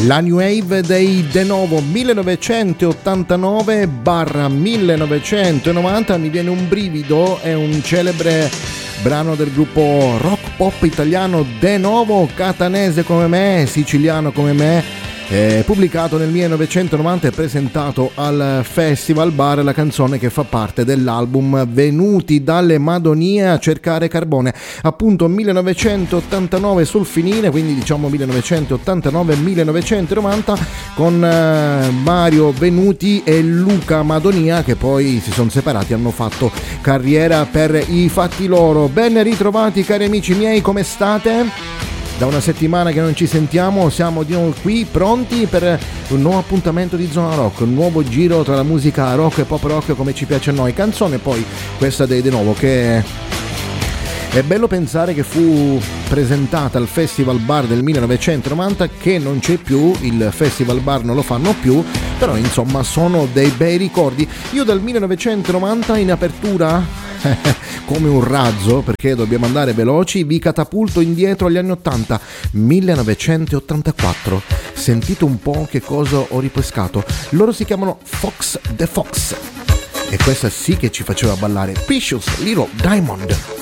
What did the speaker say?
La New Wave dei De Novo 1989-1990, mi viene un brivido, è un celebre brano del gruppo rock pop italiano De Novo, catanese come me, siciliano come me, pubblicato nel 1990 e presentato al Festival Bar, la canzone che fa parte dell'album Venuti dalle Madonie a cercare carbone, appunto 1989 sul finire, quindi diciamo 1989-1990, con Mario Venuti e Luca Madonia, che poi si sono separati, hanno fatto carriera per i fatti loro. Ben ritrovati cari amici miei, come state? Da una settimana che non ci sentiamo, siamo di nuovo qui pronti per un nuovo appuntamento di Zona Rock, un nuovo giro tra la musica rock e pop rock come ci piace a noi, canzone poi questa dei De Novo, che è bello pensare che fu presentata al Festival Bar del 1990, che non c'è più, il Festival Bar non lo fanno più, però insomma sono dei bei ricordi. Io dal 1990 in apertura come un razzo, perché dobbiamo andare veloci, vi catapulto indietro agli anni 80, 1984. Sentite un po' che cosa ho ripescato. Loro si chiamano Fox the Fox e questa sì che ci faceva ballare. Precious Little Diamond.